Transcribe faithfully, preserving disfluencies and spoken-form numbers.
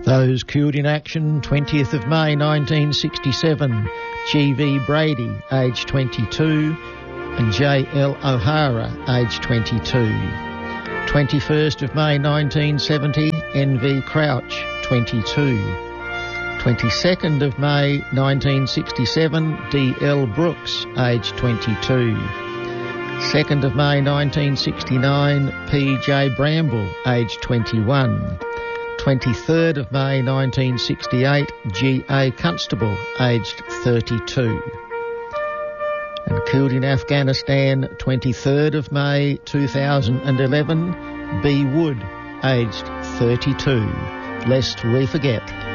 Those killed in action, twentieth of May nineteen sixty-seven, G V Brady, aged twenty-two, and J L O'Hara, aged twenty-two. twenty-first of May nineteen seventy, N V Crouch, twenty-two. twenty-second of May nineteen sixty-seven, D L Brooks, aged twenty-two. second of May nineteen sixty-nine, P J Bramble, aged twenty-one. twenty-third of May nineteen sixty-eight, G A Constable, aged thirty-two. And killed in Afghanistan, twenty-third of May two thousand eleven, B Wood, aged thirty-two. Lest we forget.